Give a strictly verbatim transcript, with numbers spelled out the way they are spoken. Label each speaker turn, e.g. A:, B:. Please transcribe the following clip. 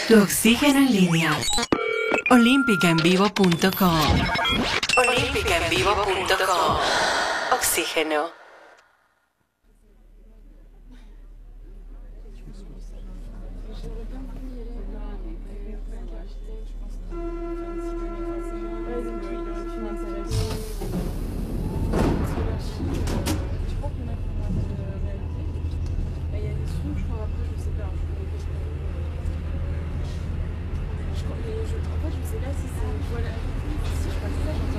A: Tu oxígeno en línea. olímpica en vivo punto com. olímpica en vivo punto com. Oxígeno.
B: En fait, je sais pas si c'est. Voilà. Si je crois que c'est ça.